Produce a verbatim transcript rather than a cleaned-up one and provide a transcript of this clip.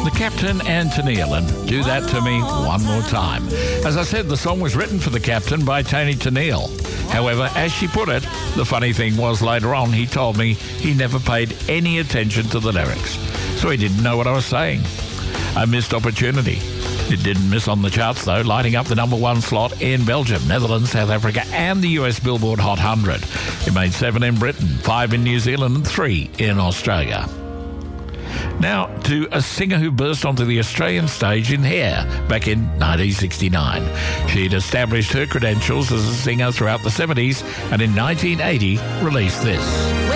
The Captain and Tennille, and Do That To Me One More Time. As I said, the song was written for The Captain by Tony Tennille. However, as she put it, the funny thing was later on he told me he never paid any attention to the lyrics, so he didn't know what I was saying. A missed opportunity. It didn't miss on the charts, though, lighting up the number one slot in Belgium, Netherlands, South Africa, and the U S Billboard Hot one hundred. It made seven in Britain, five in New Zealand, and three in Australia. Now, to a singer who burst onto the Australian stage in Hair back in nineteen sixty-nine. She'd established her credentials as a singer throughout the seventies, and in nineteen eighty released this.